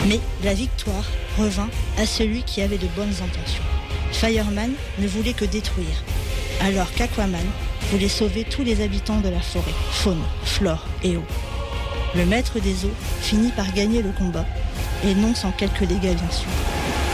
Mais la victoire revint à celui qui avait de bonnes intentions. Fireman ne voulait que détruire, alors qu'Aquaman voulait sauver tous les habitants de la forêt, faune, flore et eau. Le maître des eaux finit par gagner le combat, et non sans quelques dégâts bien sûr.